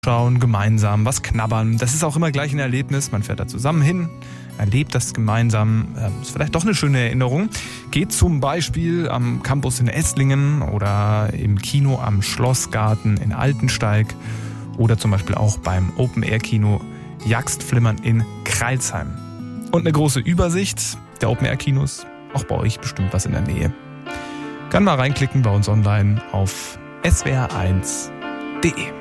anschauen, gemeinsam was knabbern. Das ist auch immer gleich ein Erlebnis. Man fährt da zusammen hin, erlebt das gemeinsam. Ist vielleicht doch eine schöne Erinnerung. Geht zum Beispiel am Campus in Esslingen oder im Kino am Schlossgarten in Altensteig oder zum Beispiel auch beim Open-Air-Kino Jagstflimmern in Crailsheim. Und eine große Übersicht der Open-Air-Kinos, auch bei euch bestimmt was in der Nähe. Kann mal reinklicken bei uns online auf swr1.de.